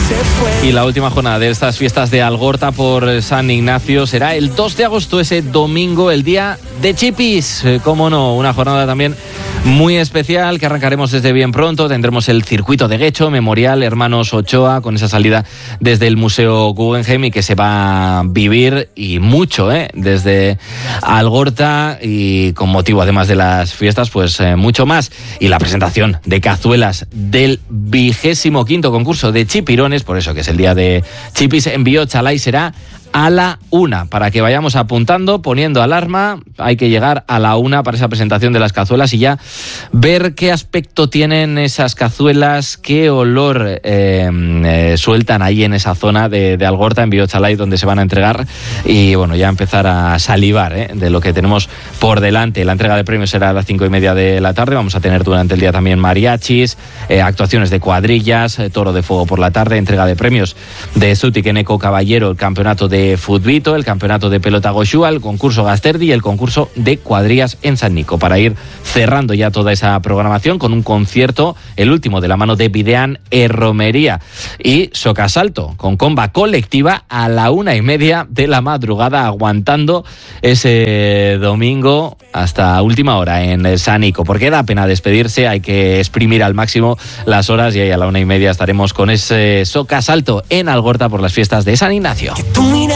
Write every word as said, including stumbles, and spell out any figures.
Y la última jornada de estas fiestas de Algorta por San Ignacio será el dos de agosto, ese domingo, el día de Chipis. Eh, cómo no, una jornada también muy especial que arrancaremos desde bien pronto. Tendremos el circuito de Guecho, Memorial Hermanos Ochoa, con esa salida desde el Museo Guggenheim y que se va a vivir y mucho, ¿eh? Desde Algorta y con motivo además de las fiestas, pues eh, mucho más. Y la presentación de cazuelas del vigésimo quinto concurso de Chipirones, por eso que es el día de Chipis en Biochalay, será a la una, para que vayamos apuntando, poniendo alarma. Hay que llegar a la una para esa presentación de las cazuelas y ya ver qué aspecto tienen esas cazuelas, qué olor eh, eh, sueltan ahí en esa zona de, de Algorta, en Biochalay, donde se van a entregar, y bueno, ya empezar a salivar eh, de lo que tenemos por delante. La entrega de premios será a las cinco y media de la tarde. Vamos a tener durante el día también mariachis, eh, actuaciones de cuadrillas, eh, toro de fuego por la tarde, entrega de premios de Zutik Eneko Caballero, el campeonato de Futbito, el campeonato de pelota Goxua, el concurso Gasterdi y el concurso de cuadrillas en San Nico, para ir cerrando ya toda esa programación con un concierto, el último de la mano de Bidean e Romería, y Socasalto con comba colectiva a la una y media de la madrugada, aguantando ese domingo hasta última hora en San Nico, porque da pena despedirse, hay que exprimir al máximo las horas, y ahí a la una y media estaremos con ese Socasalto en Algorta por las fiestas de San Ignacio.